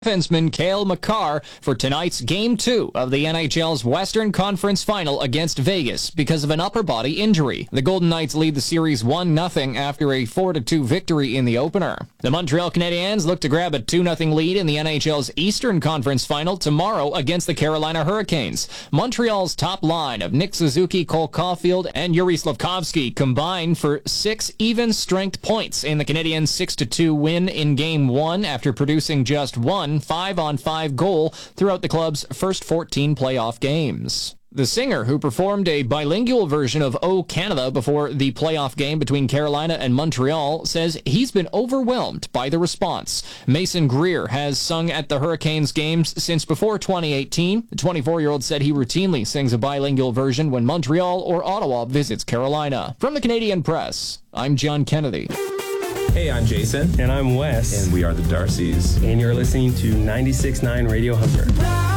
defenseman Cale Makar for tonight's Game 2 of the NHL's Western Conference Final against Vegas because of an upper body injury. The Golden Knights lead the series 1-0 after a 4-2 victory in the opener. The Montreal Canadiens look to grab a 2-0 lead in the NHL's Eastern Conference Final tomorrow against the Carolina Hurricanes. Montreal's top line of Nick Suzuki, Cole Caulfield, and Yuri Slafkovsky combined for 6 even-strength points in the Canadiens' 6-2 win in Game 1 after producing just one 5-on-5 goal throughout the club's first 14 playoff games. The singer, who performed a bilingual version of O Canada before the playoff game between Carolina and Montreal, says he's been overwhelmed by the response. Mason Greer has sung at the Hurricanes games since before 2018. The 24-year-old said he routinely sings a bilingual version when Montreal or Ottawa visits Carolina. From the Canadian Press, I'm John Kennedy. Hey, I'm Jason. And I'm Wes. And we are the Darcys. And you're listening to 96.9 Radio Hunter.